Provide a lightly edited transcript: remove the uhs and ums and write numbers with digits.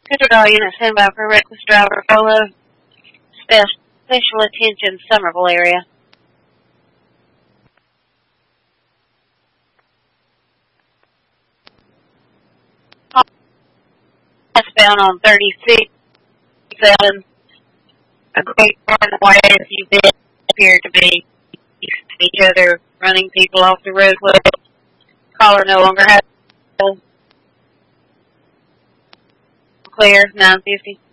Control unit standby for reckless driver. Follow special attention Somerville area. Westbound on 36-7. A great runaway SUV appeared to be each other, running people off the roadway. Caller no longer has clear 950.